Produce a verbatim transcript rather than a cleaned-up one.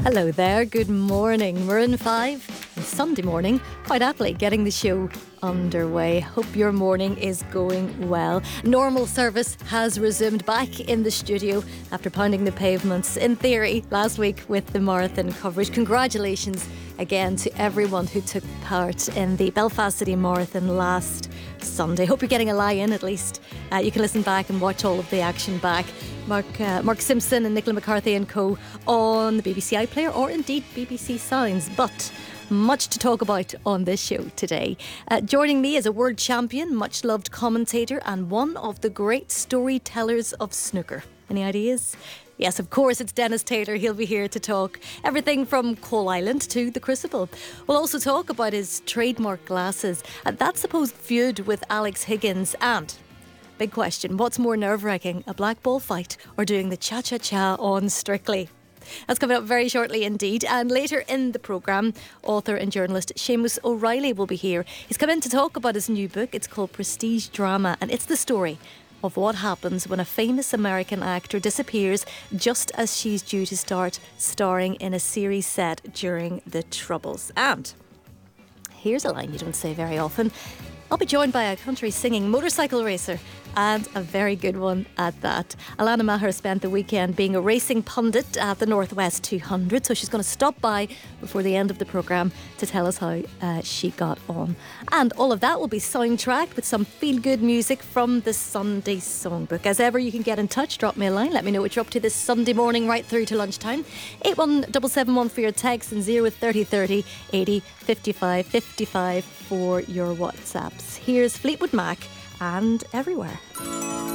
Hello there, good morning. Maroon five, Sunday morning, quite aptly getting the show underway. Hope your morning is going well. Normal service has resumed back in the studio after pounding the pavements, in theory, last week with the marathon coverage. Congratulations again to everyone who took part in the Belfast City Marathon last Sunday. Hope you're getting a lie in at least. Uh, you can listen back and watch all of the action back. Mark uh, Mark Simpson and Nicola McCarthy and co on the B B C iPlayer or indeed B B C Sounds. But much to talk about on this show today. Uh, joining me is a world champion, much loved commentator and one of the great storytellers of snooker. Any ideas? Yes, of course, it's Dennis Taylor. He'll be here to talk everything from Coal Island to the Crucible. We'll also talk about his trademark glasses and that supposed feud with Alex Higgins. And big question, what's more nerve-wracking, a black ball fight or doing the cha-cha-cha on Strictly? That's coming up very shortly indeed. And later in the programme, author and journalist Seamus O'Reilly will be here. He's come in to talk about his new book. It's called Prestige Drama and it's the story of what happens when a famous American actor disappears just as she's due to start starring in a series set during the Troubles. And here's a line you don't say very often. I'll be joined by a country singing motorcycle racer and a very good one at that. Alana Maher spent the weekend being a racing pundit at the Northwest two hundred, so she's going to stop by before the end of the programme to tell us how uh, she got on. And all of that will be soundtracked with some feel-good music from the Sunday Songbook. As ever, you can get in touch, drop me a line, let me know what you're up to this Sunday morning right through to lunchtime. eight one seven seven one for your text and zero thirty thirty eighty fifty-five fifty-five for your WhatsApps. Here's Fleetwood Mac and Everywhere.